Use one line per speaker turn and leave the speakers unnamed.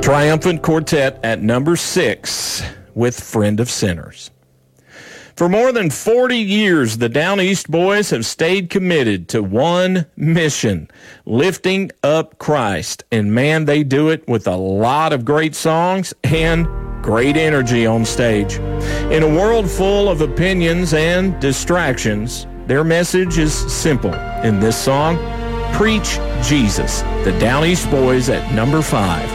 Triumphant Quartet at number 6 with Friend of Sinners. For more than 40 years, the Down East Boys have stayed committed to one mission, lifting up Christ. And man, they do it with a lot of great songs and great energy on stage. In a world full of opinions and distractions, their message is simple. In this song, Preach Jesus. The Down East Boys at number 5.